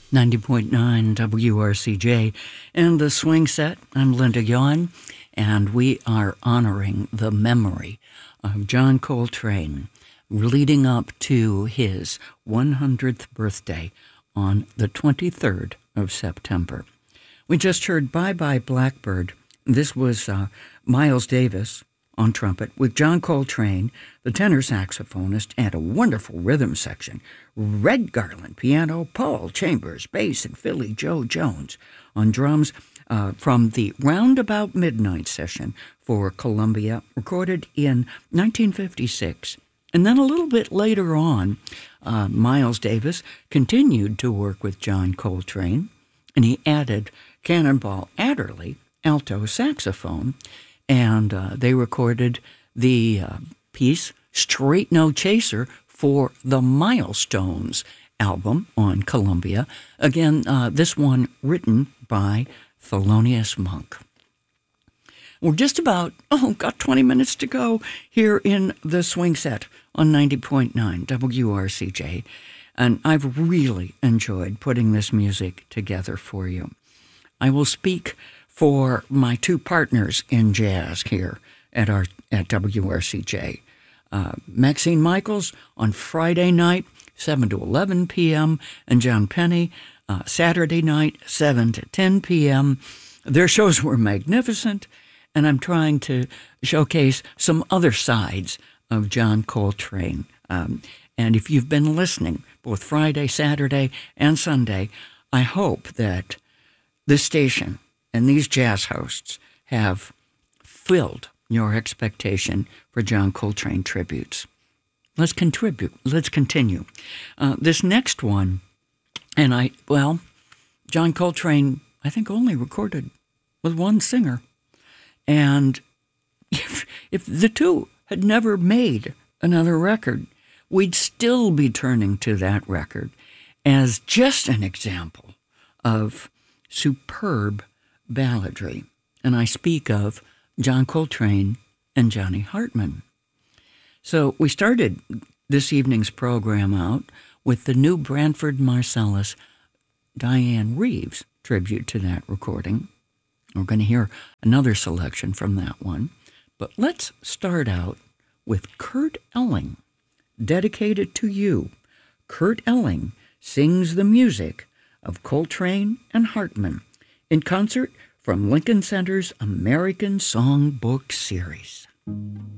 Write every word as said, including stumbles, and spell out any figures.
ninety point nine W R C J and the Swing Set. I'm Linda Yon, and we are honoring the memory of John Coltrane leading up to his one hundredth birthday on the twenty-third of September. We just heard Bye Bye Blackbird. This was uh, Miles Davis on trumpet, with John Coltrane, the tenor saxophonist, and a wonderful rhythm section. Red Garland piano, Paul Chambers bass, and Philly Joe Jones on drums uh, from the Roundabout Midnight session for Columbia, recorded in nineteen fifty-six. And then a little bit later on, uh, Miles Davis continued to work with John Coltrane, and he added Cannonball Adderley, alto saxophone, and uh, they recorded the uh, piece Straight No Chaser for the Milestones album on Columbia. Again, uh, this one written by Thelonious Monk. We're just about, oh, got twenty minutes to go here in the Swing Set on ninety point nine W R C J. And I've really enjoyed putting this music together for you. I will speak for my two partners in jazz here at our at W R C J. Uh, Maxine Michaels on Friday night, seven to eleven p.m., and John Penny uh, Saturday night, seven to ten p.m. Their shows were magnificent, and I'm trying to showcase some other sides of John Coltrane. Um, and if you've been listening both Friday, Saturday, and Sunday, I hope that this station and these jazz hosts have filled your expectation for John Coltrane tributes. Let's contribute. Let's continue. Uh, this next one, and I, well, John Coltrane, I think, only recorded with one singer. And if, if the two had never made another record, we'd still be turning to that record as just an example of superb balladry, and I speak of John Coltrane and Johnny Hartman. So we started this evening's program out with the new Branford Marsalis Diane Reeves tribute to that recording. We're going to hear another selection from that one, but let's start out with Kurt Elling, dedicated to you. Kurt Elling sings the music of Coltrane and Hartman in concert from Lincoln Center's American Songbook Series.